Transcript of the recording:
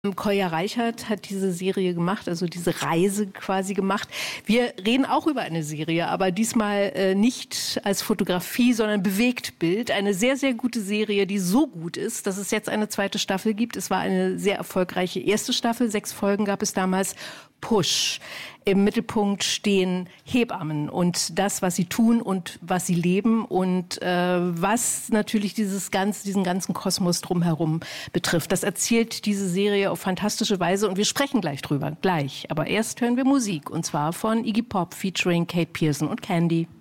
Kolja Reichert hat diese Serie gemacht, also diese Reise quasi gemacht. Wir reden auch über eine Serie, aber diesmal nicht als Fotografie, sondern Bewegtbild. Eine sehr, sehr gute Serie, die so gut ist, dass es jetzt eine zweite Staffel gibt. Es war eine sehr erfolgreiche erste Staffel. 6 Folgen gab es damals. Push. Im Mittelpunkt stehen Hebammen und das, was sie tun und was sie leben und was natürlich diesen ganzen Kosmos drumherum betrifft. Das erzählt diese Serie auf fantastische Weise und wir sprechen gleich drüber. Gleich. Aber erst hören wir Musik und zwar von Iggy Pop featuring Kate Pierson und Candy.